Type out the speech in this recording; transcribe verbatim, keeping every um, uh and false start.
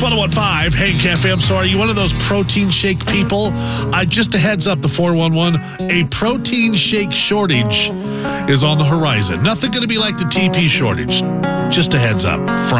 one oh one point five, Hank F M. So are you one of those protein shake people? Uh, just a heads up, the four one one, a protein shake shortage is on the horizon. Nothing going to be like the T P shortage. Just a heads up.